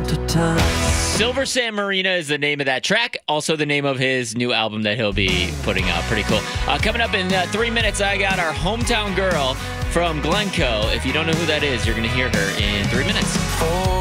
Silver San Marino is the name of that track. Also the name of his new album that he'll be putting out. Pretty cool. Coming up in 3 minutes, I got our hometown girl from Glencoe. If you don't know who that is, you're going to hear her in 3 minutes.